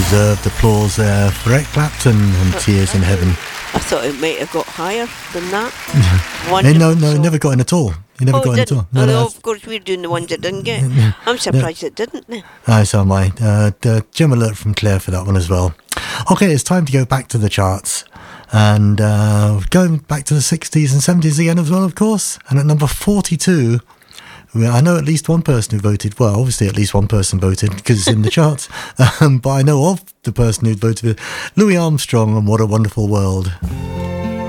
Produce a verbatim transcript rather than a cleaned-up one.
Deserved applause there for Eric Clapton and Tears in Heaven. I thought it might have got higher than that. Hey, no, no, it never got in at all. It never oh, got in at didn't. all. No, oh, no, no, that's- of course, we're doing the ones that didn't get. I'm surprised it didn't. Now. Ah, so am I. Uh, the gem alert from Claire for that one as well. Okay, it's time to go back to the charts. And uh, going back to the sixties and seventies again as well, of course. And at number forty-two, we- I know at least one person who voted. Well, obviously at least one person voted because it's in the charts. Um, but I know of the person who voted. Louis Armstrong and What a Wonderful World.